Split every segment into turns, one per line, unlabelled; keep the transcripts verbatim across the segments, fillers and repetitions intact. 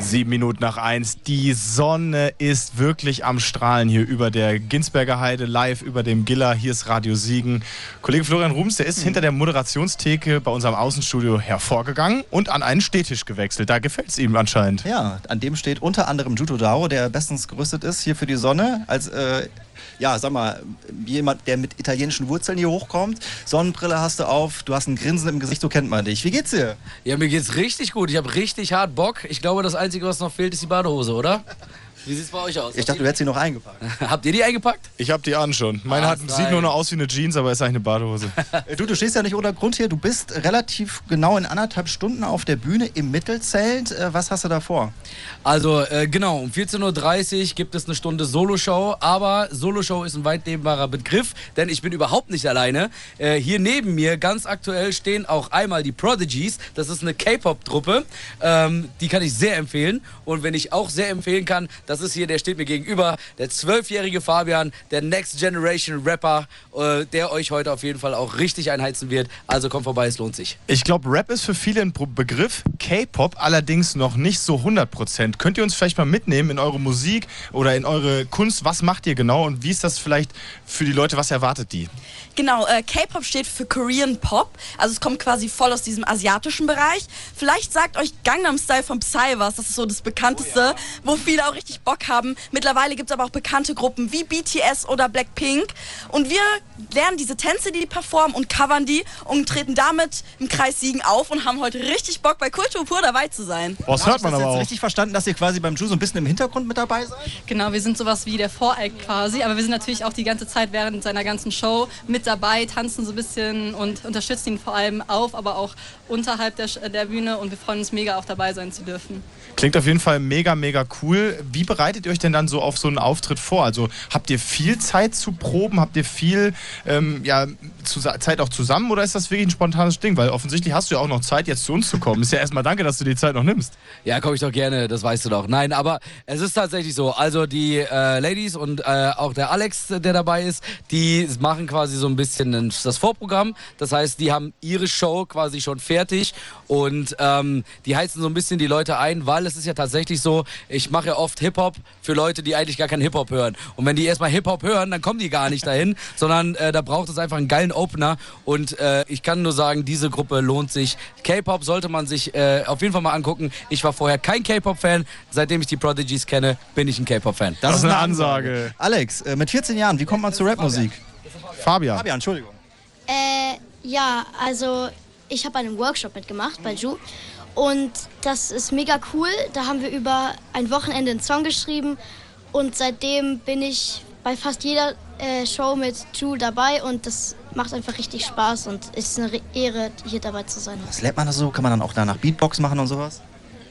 Sieben Minuten nach eins. Die Sonne ist wirklich am Strahlen hier über der Ginsberger Heide, live über dem Giller. Hier ist Radio Siegen. Kollege Florian Rums, der ist mhm. hinter der Moderationstheke bei unserem Außenstudio hervorgegangen und an einen Stehtisch gewechselt. Da gefällt es ihm anscheinend.
Ja, an dem steht unter anderem Juto Daro, der bestens gerüstet ist hier für die Sonne. Als, äh, ja, sag mal, jemand, der mit italienischen Wurzeln hier hochkommt. Sonnenbrille hast du auf, du hast ein Grinsen im Gesicht, so kennt man dich. Wie geht's dir?
Ja, mir geht's richtig gut. Ich habe richtig hart Bock. Ich glaube, das Einzige, was noch fehlt, ist die Badehose, oder? Wie sieht's bei euch aus?
Ich dachte, du hättest sie noch eingepackt.
Habt ihr die eingepackt?
Ich hab die an schon. Meine
ah,
hat, sieht nur noch aus wie eine Jeans, aber ist eigentlich eine Badehose.
Du, du stehst ja nicht ohne Grund hier. Du bist relativ genau in anderthalb Stunden auf der Bühne im Mittelzelt. Was hast du da vor?
Also, äh, genau, um vierzehn Uhr dreißig gibt es eine Stunde Soloshow. Aber Soloshow ist ein weit dehnbarer Begriff, denn ich bin überhaupt nicht alleine. Äh, hier neben mir, ganz aktuell, stehen auch einmal die Prodigies. Das ist eine K-Pop-Truppe. Ähm, die kann ich sehr empfehlen. Und wenn ich auch sehr empfehlen kann, das ist hier, der steht mir gegenüber, der zwölfjährige Fabian, der Next Generation Rapper, äh, der euch heute auf jeden Fall auch richtig einheizen wird. Also kommt vorbei, es lohnt sich.
Ich glaube, Rap ist für viele ein Begriff, K-Pop allerdings noch nicht so hundert Prozent. Könnt ihr uns vielleicht mal mitnehmen in eure Musik oder in eure Kunst? Was macht ihr genau und wie ist das vielleicht für die Leute, was erwartet die?
Genau, äh, K-Pop steht für Korean Pop, also es kommt quasi voll aus diesem asiatischen Bereich. Vielleicht sagt euch Gangnam Style von Psy was, das ist so das bekannteste, oh ja. wo viele auch richtig Bock haben. Mittlerweile gibt es aber auch bekannte Gruppen wie B T S oder Blackpink und wir lernen diese Tänze, die die performen und covern die und treten damit im Kreis Siegen auf und haben heute richtig Bock bei Kultur pur dabei zu sein.
Oh, das hört man aber auch. Hast du
richtig verstanden, dass ihr quasi beim Ju so ein bisschen im Hintergrund mit dabei seid?
Genau, wir sind sowas wie der Voreact quasi, aber wir sind natürlich auch die ganze Zeit während seiner ganzen Show mit dabei, tanzen so ein bisschen und unterstützen ihn vor allem auf, aber auch unterhalb der, der Bühne und wir freuen uns mega, auch dabei sein zu dürfen.
Klingt auf jeden Fall mega, mega cool. Wie bereitet ihr euch denn dann so auf so einen Auftritt vor? Also habt ihr viel Zeit zu proben? Habt ihr viel ähm, ja, zu, Zeit auch zusammen oder ist das wirklich ein spontanes Ding? Weil offensichtlich hast du ja auch noch Zeit, jetzt zu uns zu kommen. Ist ja erstmal danke, dass du die Zeit noch nimmst.
Ja, komme ich doch gerne, das weißt du doch. Nein, aber es ist tatsächlich so. Also die äh, Ladies und äh, auch der Alex, der dabei ist, die machen quasi so ein bisschen das Vorprogramm. Das heißt, die haben ihre Show quasi schon fertig und ähm, die heizen so ein bisschen die Leute ein, weil es ist ja tatsächlich so, ich mache ja oft Hip-Hop für Leute, die eigentlich gar keinen Hip-Hop hören. Und wenn die erstmal Hip-Hop hören, dann kommen die gar nicht dahin, sondern äh, da braucht es einfach einen geilen Opener. Und äh, ich kann nur sagen, diese Gruppe lohnt sich. K-Pop sollte man sich äh, auf jeden Fall mal angucken. Ich war vorher kein K-Pop-Fan. Seitdem ich die Prodigies kenne, bin ich ein K-Pop-Fan.
Das, das ist eine Ansage.
Alex, äh, mit vierzehn Jahren, wie kommt man zu Rapmusik?
Fabian.
Fabian, Entschuldigung.
Äh, ja, also ich habe einen Workshop mitgemacht bei Ju. Und das ist mega cool. Da haben wir über ein Wochenende einen Song geschrieben. Und seitdem bin ich bei fast jeder äh, Show mit Ju dabei. Und das macht einfach richtig Spaß und ist eine Ehre, hier dabei zu sein.
Was lernt man da so? Kann man dann auch danach Beatbox machen und sowas?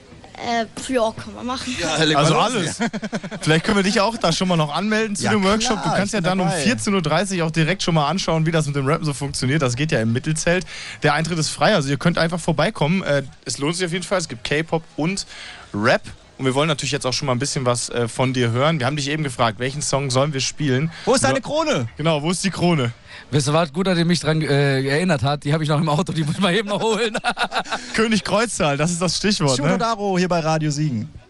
Äh, ja, kann man machen.
Ja,
also alles. Vielleicht können wir dich auch da schon mal noch anmelden zu
ja,
dem Workshop.
Klar,
du kannst ja dann
dabei.
um vierzehn Uhr dreißig auch direkt schon mal anschauen, wie das mit dem Rappen so funktioniert. Das geht ja im Mittelzelt. Der Eintritt ist frei, also ihr könnt einfach vorbeikommen. Äh, es lohnt sich auf jeden Fall. Es gibt K-Pop und Rap. Und wir wollen natürlich jetzt auch schon mal ein bisschen was äh, von dir hören. Wir haben dich eben gefragt, welchen Song sollen wir spielen?
Wo ist deine Krone?
Genau, wo ist die Krone?
Wisst ihr was, gut, dass ihr mich daran äh, erinnert habt. Die habe ich noch im Auto, die muss ich mal eben noch holen.
König Kreuztal, das ist das Stichwort.
Juto Daro hier bei Radio Siegen.